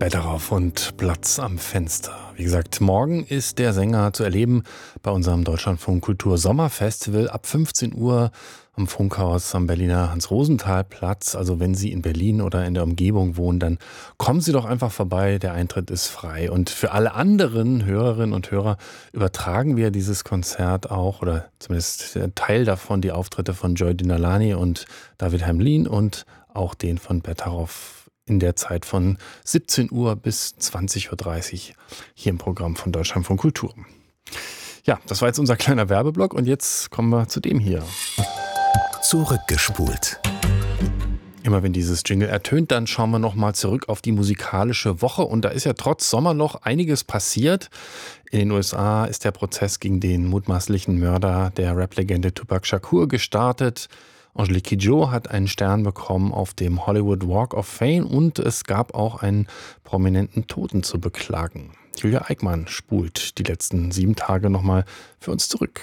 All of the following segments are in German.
Betteroff und Platz am Fenster. Wie gesagt, morgen ist der Sänger zu erleben bei unserem Deutschlandfunk Kultur Sommerfestival ab 15 Uhr am Funkhaus am Berliner Hans-Rosenthal-Platz. Also wenn Sie in Berlin oder in der Umgebung wohnen, dann kommen Sie doch einfach vorbei. Der Eintritt ist frei. Und für alle anderen Hörerinnen und Hörer übertragen wir dieses Konzert auch, oder zumindest ein Teil davon, die Auftritte von Joy Dinalani und David Hemlin und auch den von Betteroff in der Zeit von 17 Uhr bis 20.30 Uhr hier im Programm von Deutschlandfunk Kultur. Ja, das war jetzt unser kleiner Werbeblock und jetzt kommen wir zu dem hier. Zurückgespult. Immer wenn dieses Jingle ertönt, dann schauen wir nochmal zurück auf die musikalische Woche. Und da ist ja trotz Sommer noch einiges passiert. In den USA ist der Prozess gegen den mutmaßlichen Mörder der Rap-Legende Tupac Shakur gestartet. Angelique Kidjo hat einen Stern bekommen auf dem Hollywood Walk of Fame und es gab auch einen prominenten Toten zu beklagen. Julia Eickmann spult die letzten 7 Tage nochmal für uns zurück.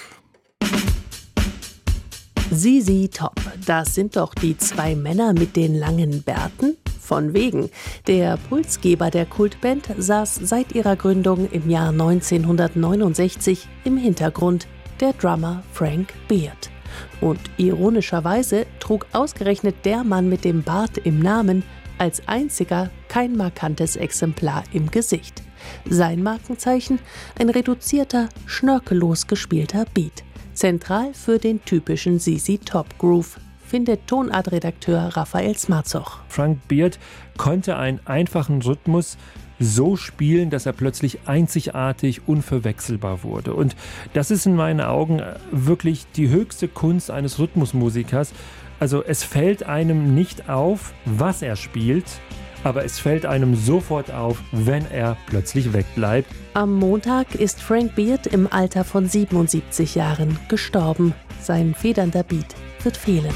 ZZ Top, das sind doch die 2 Männer mit den langen Bärten? Von wegen. Der Pulsgeber der Kultband saß seit ihrer Gründung im Jahr 1969 im Hintergrund, der Drummer Frank Beard. Und ironischerweise trug ausgerechnet der Mann mit dem Bart im Namen als einziger kein markantes Exemplar im Gesicht. Sein Markenzeichen: ein reduzierter, schnörkellos gespielter Beat. Zentral für den typischen ZZ Top Groove, findet Tonartredakteur Raphael Smarzoch. Frank Beard konnte einen einfachen Rhythmus so spielen, dass er plötzlich einzigartig, unverwechselbar wurde. Und das ist in meinen Augen wirklich die höchste Kunst eines Rhythmusmusikers. Also es fällt einem nicht auf, was er spielt, aber es fällt einem sofort auf, wenn er plötzlich wegbleibt. Am Montag ist Frank Beard im Alter von 77 Jahren gestorben. Sein federnder Beat wird fehlen.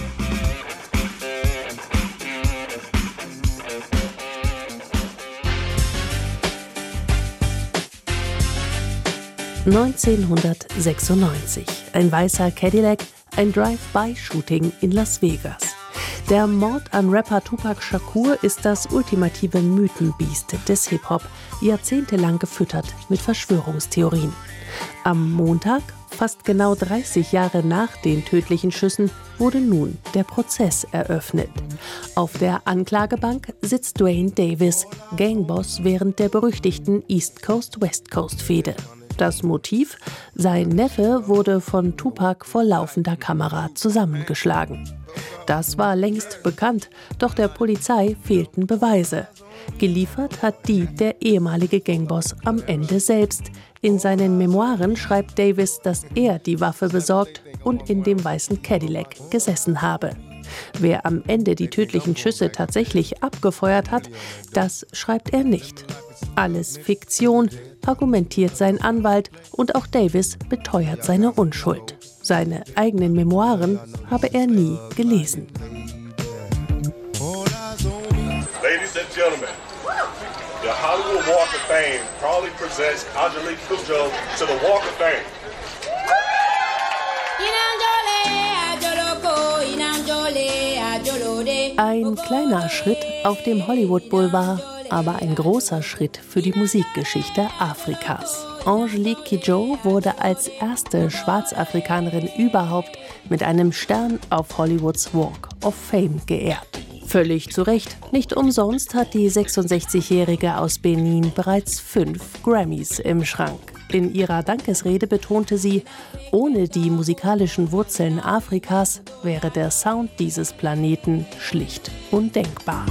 (1996) Ein weißer Cadillac, ein Drive-by-Shooting in Las Vegas. Der Mord an Rapper Tupac Shakur ist das ultimative Mythenbiest des Hip-Hop, jahrzehntelang gefüttert mit Verschwörungstheorien. Am Montag, fast genau 30 Jahre nach den tödlichen Schüssen, wurde nun der Prozess eröffnet. Auf der Anklagebank sitzt Dwayne Davis, Gangboss während der berüchtigten East Coast-West Coast-Fehde. Das Motiv: sein Neffe wurde von Tupac vor laufender Kamera zusammengeschlagen. Das war längst bekannt, doch der Polizei fehlten Beweise. Geliefert hat die der ehemalige Gangboss am Ende selbst. In seinen Memoiren schreibt Davis, dass er die Waffe besorgt und in dem weißen Cadillac gesessen habe. Wer am Ende die tödlichen Schüsse tatsächlich abgefeuert hat, das schreibt er nicht. Alles Fiktion, argumentiert sein Anwalt, und auch Davis beteuert seine Unschuld. Seine eigenen Memoiren habe er nie gelesen. Ladies and Gentlemen, the Hollywood Walk of Fame proudly presents Angelique Kidjo to the Walk of Fame. Ein kleiner Schritt auf dem Hollywood Boulevard, aber ein großer Schritt für die Musikgeschichte Afrikas. Angelique Kidjo wurde als erste Schwarzafrikanerin überhaupt mit einem Stern auf Hollywoods Walk of Fame geehrt. Völlig zu Recht. Nicht umsonst hat die 66-Jährige aus Benin bereits 5 Grammys im Schrank. In ihrer Dankesrede betonte sie, ohne die musikalischen Wurzeln Afrikas wäre der Sound dieses Planeten schlicht undenkbar.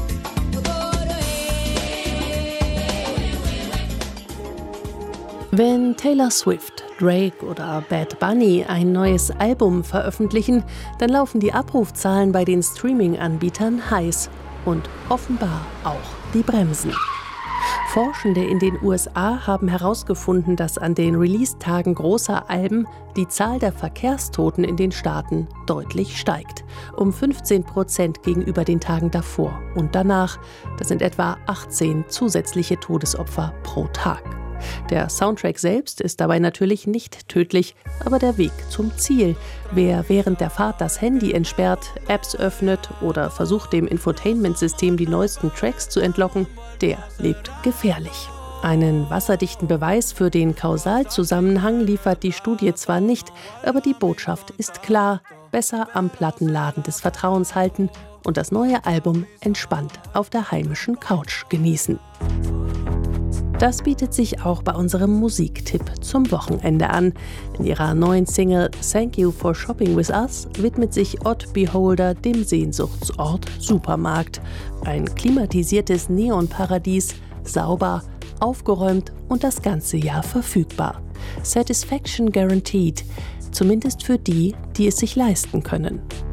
Wenn Taylor Swift, Drake oder Bad Bunny ein neues Album veröffentlichen, dann laufen die Abrufzahlen bei den Streaming-Anbietern heiß und offenbar auch die Bremsen. Forschende in den USA haben herausgefunden, dass an den Release-Tagen großer Alben die Zahl der Verkehrstoten in den Staaten deutlich steigt. Um 15% gegenüber den Tagen davor und danach. Das sind etwa 18 zusätzliche Todesopfer pro Tag. Der Soundtrack selbst ist dabei natürlich nicht tödlich, aber der Weg zum Ziel. Wer während der Fahrt das Handy entsperrt, Apps öffnet oder versucht, dem Infotainment-System die neuesten Tracks zu entlocken, der lebt gefährlich. Einen wasserdichten Beweis für den Kausalzusammenhang liefert die Studie zwar nicht, aber die Botschaft ist klar: besser am Plattenladen des Vertrauens halten und das neue Album entspannt auf der heimischen Couch genießen. Das bietet sich auch bei unserem Musiktipp zum Wochenende an. In ihrer neuen Single Thank You for Shopping With Us widmet sich Odd Beholder dem Sehnsuchtsort Supermarkt. Ein klimatisiertes Neonparadies, sauber, aufgeräumt und das ganze Jahr verfügbar. Satisfaction guaranteed, zumindest für die, die es sich leisten können.